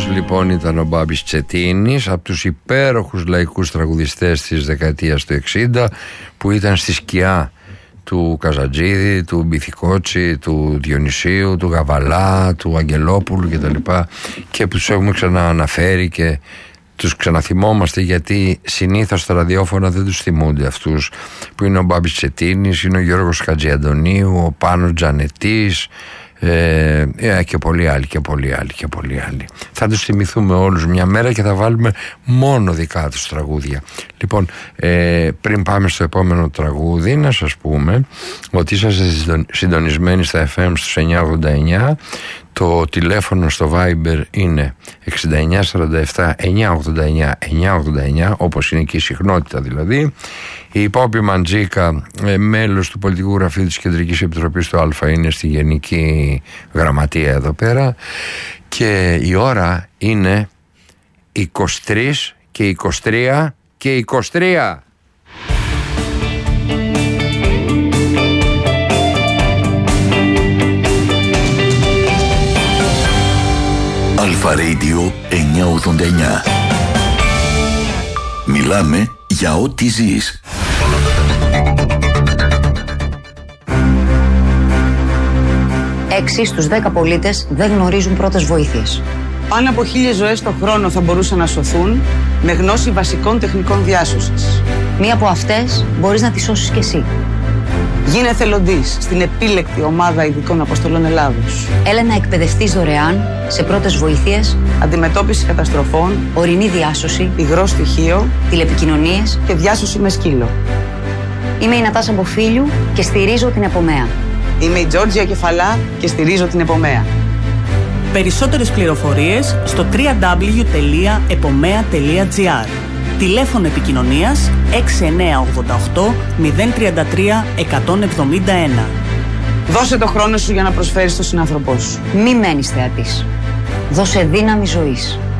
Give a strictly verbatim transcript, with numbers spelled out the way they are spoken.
Αυτός λοιπόν ήταν ο Μπάμπης Τσετίνης, από τους υπέροχους λαϊκούς τραγουδιστές της δεκαετίας του εξήντα, που ήταν στη σκιά του Καζατζίδη, του Μπιθικότσι, του Διονυσίου, του Γαβαλά, του Αγγελόπουλου κτλ. Και που τους έχουμε ξανααναφέρει και τους ξαναθυμόμαστε, γιατί συνήθως τα ραδιόφωνα δεν τους θυμούνται αυτούς, που είναι ο Μπάμπης Τσετίνης, είναι ο Γιώργος Χατζιαντονίου, ο Πάνος Τζανετής, Ε, ε, και πολλοί άλλοι και πολλοί άλλοι και πολλοί άλλοι. Θα τους θυμηθούμε όλους μια μέρα και θα βάλουμε μόνο δικά τους τραγούδια. Λοιπόν, ε, πριν πάμε στο επόμενο τραγούδι, να σας πούμε ότι είσαστε συντονισμένοι στα εφ εμ στους εννιακόσια ογδόντα εννιά. Το τηλέφωνο στο Viber είναι εξήντα εννιά σαράντα επτά εννιακόσια ογδόντα εννιά εννιακόσια ογδόντα εννιά, όπως είναι και η συχνότητα δηλαδή. Η Πόπη Μαντζίκα, ε, μέλος του πολιτικού γραφείου της Κεντρικής Επιτροπής του Α, είναι στη Γενική Γραμματεία εδώ πέρα, και η ώρα είναι είκοσι τρεις και είκοσι τρία και είκοσι τρία. Αλφα Radio εννιακόσια ογδόντα εννιά. Μιλάμε για ό,τι ζεις. Έξι στους δέκα πολίτες δεν γνωρίζουν πρώτες βοήθειες. Πάνω από χίλιες ζωές το χρόνο θα μπορούσαν να σωθούν με γνώση βασικών τεχνικών διάσωσης. Μία από αυτές μπορείς να τη σώσεις κι εσύ. Γίνε εθελοντής στην επίλεκτη ομάδα ειδικών αποστολών Ελλάδος. Έλα να εκπαιδευτείς δωρεάν σε πρώτες βοήθειες, αντιμετώπιση καταστροφών, ορεινή διάσωση, υγρό στοιχείο, τηλεπικοινωνίες και διάσωση με σκύλο. Είμαι η Νατάσα Μποφίλιου και στηρίζω την Επομέα. Είμαι η Τζόρτζια Κεφαλά και στηρίζω την Επομέα. Περισσότερες πληροφορίες στο double-u double-u double-u τελεία επομέα τελεία τζι άρ. Τηλέφωνο επικοινωνίας έξι εννιά οκτώ οκτώ μηδέν τρία τρία εκατόν εβδομήντα ένα. Δώσε το χρόνο σου για να προσφέρεις στον συνάνθρωπό σου. Μη μένεις θεατής. Δώσε δύναμη ζωής.